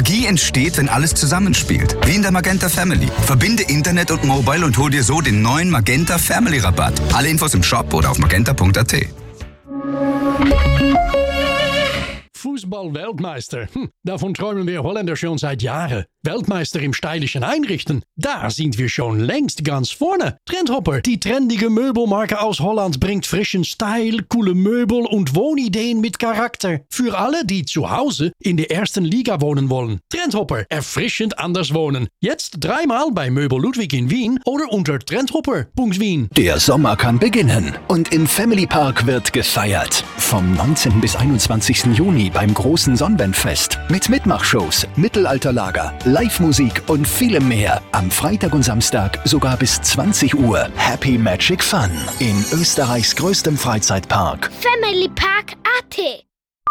Magie entsteht, wenn alles zusammenspielt. Wie in der Magenta Family. Verbinde Internet und Mobile und hol dir so den neuen Magenta Family Rabatt. Alle Infos im Shop oder auf magenta.at. Fußball-Weltmeister. Davon träumen wir Holländer schon seit Jahren. Weltmeister im stylischen Einrichten. Da sind wir schon längst ganz vorne. Trendhopper, die trendige Möbelmarke aus Holland, bringt frischen Style, coole Möbel und Wohnideen mit Charakter. Für alle, die zu Hause in der ersten Liga wohnen wollen. Trendhopper, erfrischend anders wohnen. Jetzt 3-mal bei Möbel Ludwig in Wien oder unter trendhopper.wien. Der Sommer kann beginnen und im Family Park wird gefeiert. Vom 19. bis 21. Juni beim großen Sonnenwendfest mit Mitmachshows, Mittelalterlager, Live-Musik und vielem mehr. Am Freitag und Samstag sogar bis 20 Uhr. Happy Magic Fun in Österreichs größtem Freizeitpark. Family Park AT.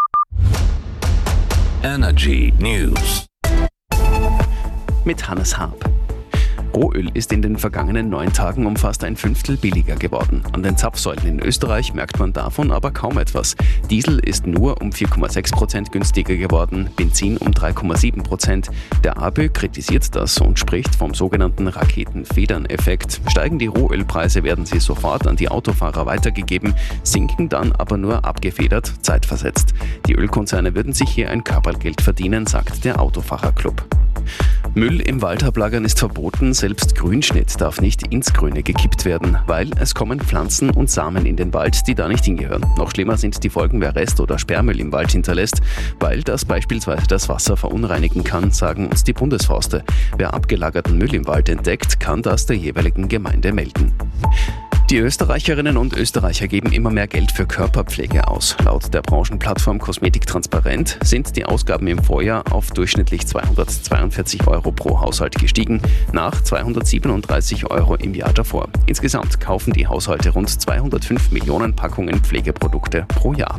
Energy News mit Hannes Harp. Rohöl ist in den vergangenen 9 Tagen um fast ein Fünftel billiger geworden. An den Zapfsäulen in Österreich merkt man davon aber kaum etwas. Diesel ist nur um 4,6% günstiger geworden, Benzin um 3,7%. Der ABÖ kritisiert das und spricht vom sogenannten Raketenfedern-Effekt. Steigen die Rohölpreise, werden sie sofort an die Autofahrer weitergegeben, sinken dann aber nur abgefedert, zeitversetzt. Die Ölkonzerne würden sich hier ein Körpergeld verdienen, sagt der Autofahrerclub. Müll im Wald ablagern ist verboten, selbst Grünschnitt darf nicht ins Grüne gekippt werden, weil es kommen Pflanzen und Samen in den Wald, die da nicht hingehören. Noch schlimmer sind die Folgen, wer Rest- oder Sperrmüll im Wald hinterlässt, weil das beispielsweise das Wasser verunreinigen kann, sagen uns die Bundesforste. Wer abgelagerten Müll im Wald entdeckt, kann das der jeweiligen Gemeinde melden. Die Österreicherinnen und Österreicher geben immer mehr Geld für Körperpflege aus. Laut der Branchenplattform Kosmetik Transparent sind die Ausgaben im Vorjahr auf durchschnittlich 242 € pro Haushalt gestiegen, nach 237 € im Jahr davor. Insgesamt kaufen die Haushalte rund 205 Millionen Packungen Pflegeprodukte pro Jahr.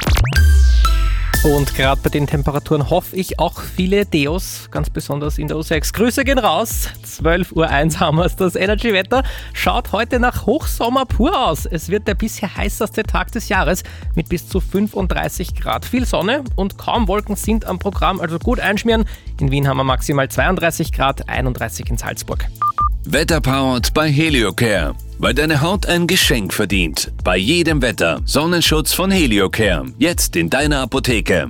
Und gerade bei den Temperaturen hoffe ich auch viele Deos, ganz besonders in der U6. Grüße gehen raus. 12:01 Uhr haben wir es. Das Energy-Wetter schaut heute nach Hochsommer pur aus. Es wird der bisher heißeste Tag des Jahres mit bis zu 35 Grad. Viel Sonne und kaum Wolken sind am Programm, also gut einschmieren. In Wien haben wir maximal 32 Grad, 31 in Salzburg. Wetterpowered bei Heliocare. Weil deine Haut ein Geschenk verdient. Bei jedem Wetter. Sonnenschutz von Heliocare. Jetzt in deiner Apotheke.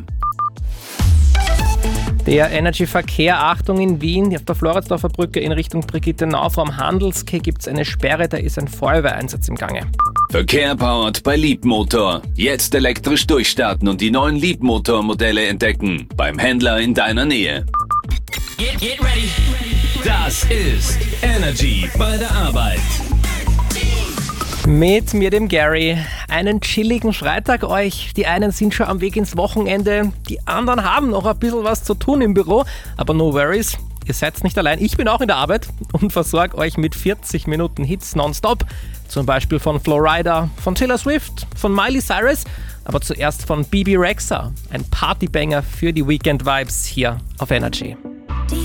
Der Energy-Verkehr, Achtung in Wien, auf der Floridsdorfer Brücke in Richtung Brigittenau vom Handelskeh gibt es eine Sperre, da ist ein Feuerwehreinsatz im Gange. Verkehr powered bei Leapmotor. Jetzt elektrisch durchstarten und die neuen Leapmotor-Modelle entdecken. Beim Händler in deiner Nähe. Get ready. Das ist Energy bei der Arbeit. Mit mir, dem Gary. Einen chilligen Freitag euch. Die einen sind schon am Weg ins Wochenende, die anderen haben noch ein bisschen was zu tun im Büro. Aber no worries, ihr seid nicht allein. Ich bin auch in der Arbeit und versorge euch mit 40 Minuten Hits nonstop. Zum Beispiel von Flo Rida, von Taylor Swift, von Miley Cyrus. Aber zuerst von Bebe Rexha. Ein Partybanger für die Weekend-Vibes hier auf Energy.